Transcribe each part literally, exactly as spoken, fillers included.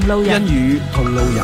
路人欣宇同路人。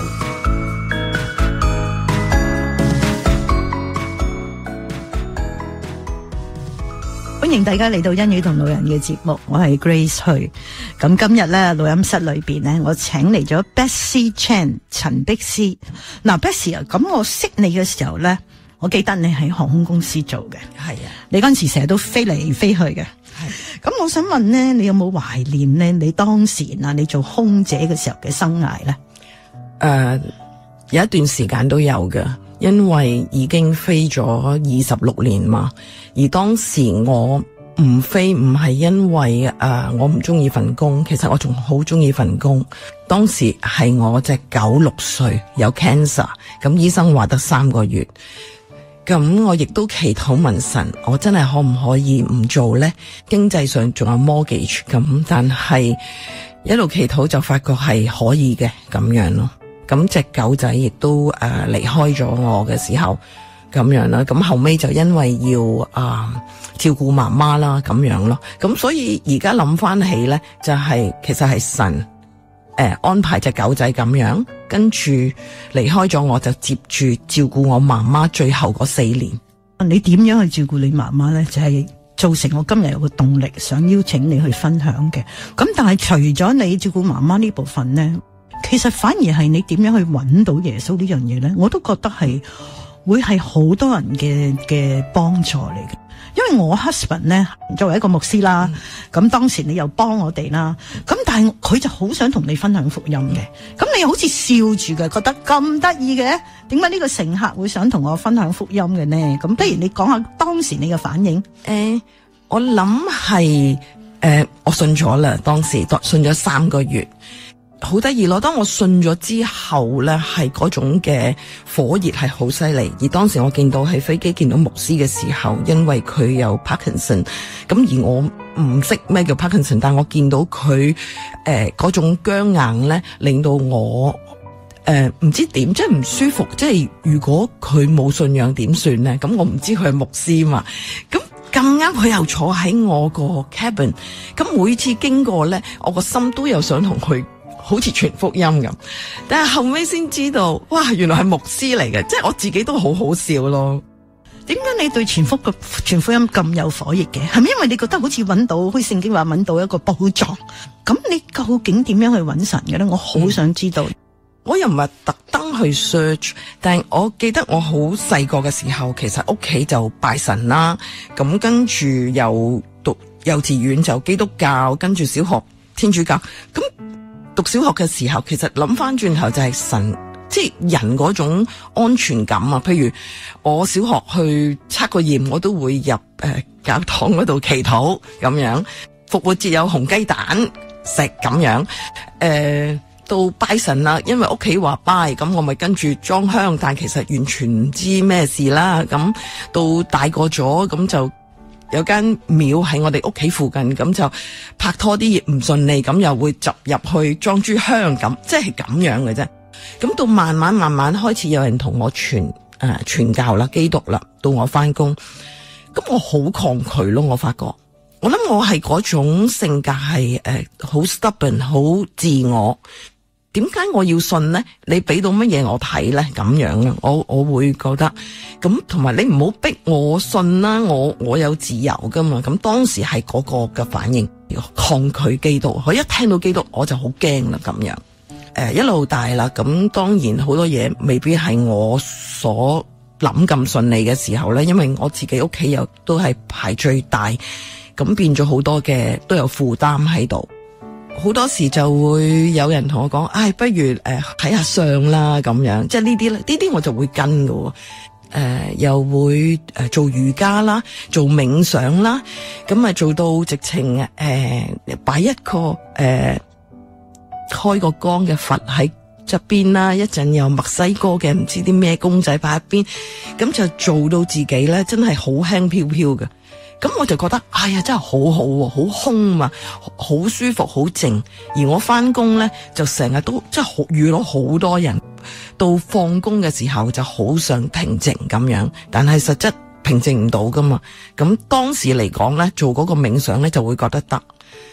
歡迎大家嚟到欣宇同路人嘅節目，我係 Grace 去。咁今日咧錄音室裏邊咧，我請嚟咗 Betsy Chan 陳碧斯。嗱 Betsy 啊，咁我識你嘅時候咧，我記得你喺航空公司做嘅， 係啊， 你嗰陣時成日都飛嚟飛去嘅。係，咁我想問咧，你有冇懷念咧？你當時啊，你做空姐嘅時候嘅生涯咧？ 誒、uh, 有一段時間都有嘅，因為已經飛咗二十六年嘛。而當時我唔飛唔係因為誒、uh, 我唔中意份工，其實我仲好中意份工。當時係我隻狗六歲有 cancer， 咁醫生話得三個月。咁我亦都祈禱問神，我真係可唔可以唔做呢？經濟上仲有 mortgage 咁，但係一路祈禱就發覺係可以嘅咁樣咯。咁隻狗仔亦都誒、呃、離開咗我嘅時候咁樣啦。咁後尾就因為要啊、呃、照顧媽媽啦咁樣咯。咁所以而家諗翻起呢，就係、是、其實係神。誒、呃，安排隻狗仔咁樣，跟住離開咗，我就接住照顧我媽媽最後嗰四年。 你點樣去照顧你媽媽咧？就係、是、造成我今日有個動力，想邀請你去分享嘅。咁但係除咗你照顧媽媽呢部分咧，其實反而係你點樣去揾到耶穌呢樣嘢咧？我都覺得係會係好多人嘅嘅幫助嚟嘅。因為我 husband 咧作為一個牧師啦，咁、嗯、當時你又幫我哋啦，咁但係佢就好想同你分享福音嘅，咁、嗯、你又好似笑住嘅，覺得咁得意嘅，點解呢個乘客會想同我分享福音嘅呢？咁不如你講下當時你嘅反應。 誒、呃，我諗係誒，我信咗啦，當時信咗三個月。好得意咯！當我信咗之後咧，係嗰種嘅火熱係好犀利。而當時我見到喺飛機見到牧師嘅時候，因為佢有 Parkinson， 咁而我唔識咩叫 Parkinson， 但我見到佢誒嗰種僵硬咧，令到我誒唔、呃、知點，即係唔舒服。即係如果佢冇信仰點算咧？咁我唔知佢係牧師嘛。咁咁啱佢又坐喺我個 cabin， 咁每次經過咧，我個心都有想同佢。好似傳福音咁，但係後尾先知道，哇，原來係牧師嚟嘅，即係我自己都好好笑咯。 點解你對傳福嘅傳福音咁有火熱嘅？係咪因為你覺得好似揾到，好似聖經話揾到一個寶藏？咁你究竟點樣去揾神嘅咧？我好想知道。嗯、 我又唔係特登去 search， 但係我記得我好細個嘅時候，其實屋企就拜神啦，咁跟住又讀幼稚園就基督教，跟住小學天主教，咁。讀小學嘅時候，其實諗翻轉頭就係神，即係人嗰種安全感啊。譬如我小學去測個驗，我都會入誒、呃、教堂嗰度祈禱咁樣。復活節有紅雞蛋食咁樣。誒、呃，到拜神啦，因為屋企話拜，咁我咪跟住裝香，但其實完全唔知咩事啦。咁到大個咗，咁就。有間廟喺我哋屋企附近，咁就拍拖啲嘢唔順利，咁又會入入去裝豬香咁，即係咁樣嘅啫。咁到慢慢慢慢開始有人同我傳誒傳教啦，基督啦，到我翻工，咁我好抗拒咯。我發覺，我諗我係嗰種性格係誒好 stubborn， 好自我。點解我要信呢？你俾到乜嘢我睇呢？咁樣啊，我我會覺得咁，同埋你唔好逼我信啦，我我有自由噶嘛。咁當時係嗰個嘅反應，抗拒基督。我一聽到基督我就好驚啦，咁樣。誒、呃，一路大啦，咁當然好多嘢未必係我所諗咁順利嘅時候呢，因為我自己屋企又都係排最大，咁變咗好多嘅都有負擔喺度。好多時就會有人同我講，唉、哎，不如誒睇下相啦，咁樣，即係呢啲咧，呢啲我就會跟㗎，誒、呃，又會誒、呃、做瑜伽啦，做冥想啦，咁啊做到直情誒擺一個誒、呃、開個光嘅佛喺側邊啦，一陣又墨西哥嘅唔知啲咩公仔擺一邊，咁就做到自己咧，真係好輕飄飄嘅。咁我就覺得，哎呀，真係好好，好空嘛，好舒服，好靜。而我翻工咧，就成日都即係好遇到好多人，到放工嘅時候就好想平靜咁樣，但係實質平靜唔到噶嘛。咁當時嚟講咧，做嗰個冥想咧就會覺得得。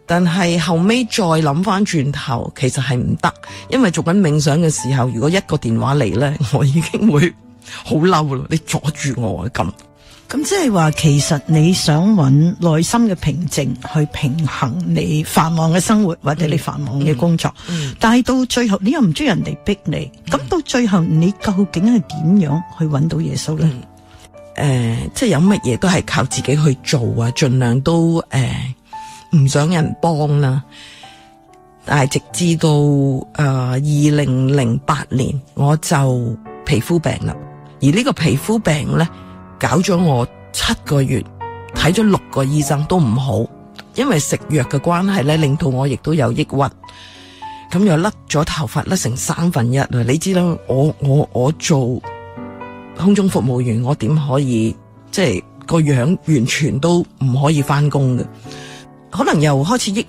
但係後尾再諗翻轉頭，其實係唔得，因為做緊冥想嘅時候，如果一個電話嚟呢，我已經會好嬲咯，你阻住我啊咁。 咁即係話，其實你想揾內心嘅平靜，去平衡你繁忙嘅生活或者你繁忙嘅工作。 嗯嗯、 但係到最後，你又唔中意人哋逼你，咁、嗯、到最後，你究竟係點樣去揾到耶穌呢？誒、 嗯呃，即係有乜嘢都係靠自己去做啊，盡量都誒唔想人幫啦。但係直至到誒二零零八年，我就皮膚病啦，而呢個皮膚病咧。搞咗我七個月，睇咗六個醫生都唔好，因為食藥嘅關係咧，令到我亦都有抑鬱，咁又甩咗頭髮，甩成三分一啊！你知啦，我我我做空中服務員，我點可以即係個樣完全都唔可以翻工嘅？可能又開始抑鬱